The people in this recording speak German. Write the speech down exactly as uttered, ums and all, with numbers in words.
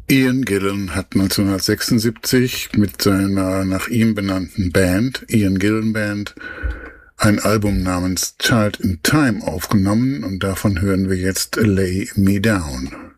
Ian Gillan hat neunzehnhundertsechsundsiebzig mit seiner nach ihm benannten Band, Ian Gillan Band, ein Album namens Child in Time aufgenommen und davon hören wir jetzt Lay Me Down.